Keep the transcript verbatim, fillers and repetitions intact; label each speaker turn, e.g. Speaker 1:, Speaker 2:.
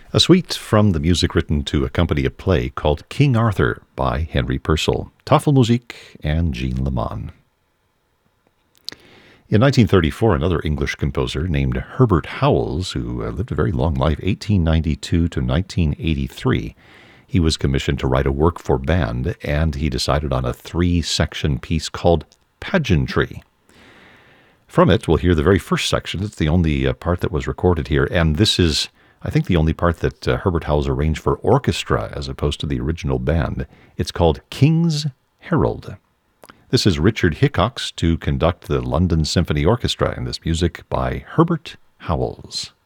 Speaker 1: A suite from the music written to accompany a play called King Arthur by Henry Purcell, Tafelmusik, and Jean Lemon. In nineteen thirty-four, another English composer named Herbert Howells, who lived a very long life, eighteen ninety-two to nineteen eighty-three, he was commissioned to write a work for band, and he decided on a three-section piece called Pageantry. From it, we'll hear the very first section. It's the only uh, part that was recorded here, and this is, I think, the only part that uh, Herbert Howells arranged for orchestra as opposed to the original band. It's called King's Herald. This is Richard Hickox to conduct the London Symphony Orchestra, and this music by Herbert Howells.